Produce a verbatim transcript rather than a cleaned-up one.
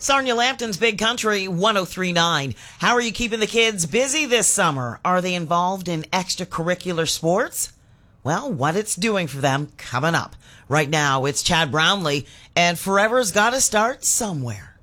Sarnia Lambton's Big Country one oh three point nine. How are you keeping the kids busy this summer? Are they involved in extracurricular sports? Well, what it's doing for them coming up. Right now, it's Chad Brownlee, and Forever's Gotta Start Somewhere.